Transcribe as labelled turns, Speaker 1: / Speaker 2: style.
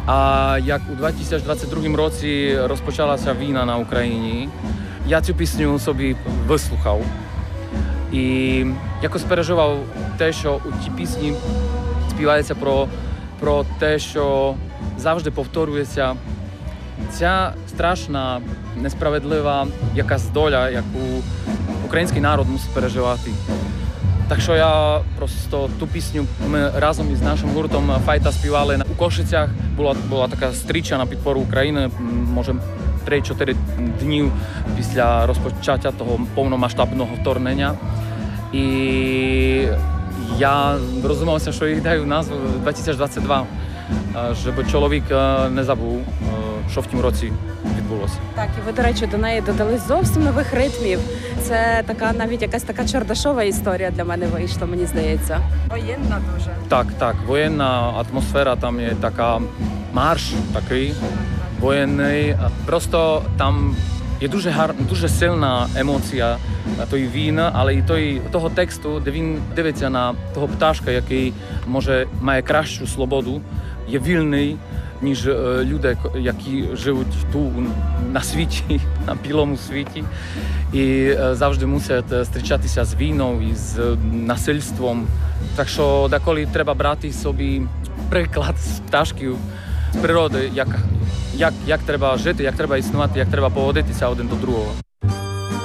Speaker 1: А як у 2022 році розпочалася війна на Україні, я цю пісню собі вислухав. І якось переживав те, що у цій пісні співається про те, що завжди повторюється ця страшна, несправедлива якась доля, яку український народ мусить переживати. Так що я просто ту пісню ми разом із нашим гуртом Файта співали у Кошицях. Була така стріча на підпору України, може 3-4 днів після розпочаття того повномасштабного вторгнення. І я розумівся, що їх даю назву 2022, щоб чоловік не забув, що в тім році відбулося.
Speaker 2: Так, і ви, до речі, до неї додали зовсім нових ритмів. Це така навіть якась така чордашова історія для мене вийшла, мені здається. Воєнна дуже.
Speaker 1: Так, воєнна атмосфера, там є така марш такий воєнний. Просто там є дуже сильна емоція тої війни, але і того тексту, де він дивиться на того пташка, який має кращу свободу, є вільний, ніж люди, які живуть тут на світі, на білому світі. І завжди мусять зустрічатися з війною і з насильством. Так що деколи треба брати собі приклад з пташків, з природи, як треба жити, як треба існувати, як треба поводитися один до другого.